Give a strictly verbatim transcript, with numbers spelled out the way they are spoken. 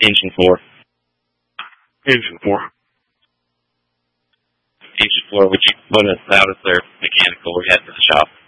Engine four. Engine four. Engine four, would you put us out as their mechanical? We're heading to the shop.